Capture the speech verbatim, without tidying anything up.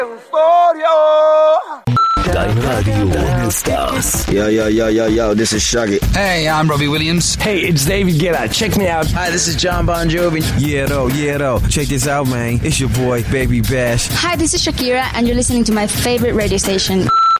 Dai Radio All Stars. Yo, yo, yo, yo, yo, this is Shaggy. Hey, I'm Robbie Williams. Hey, it's David Guetta. Check me out. Hi, this is John Bon Jovi. Yeah, though, yeah, though. Check this out, man. It's your boy, Baby Bash. Hi, this is Shakira, and you're listening to my favorite radio station.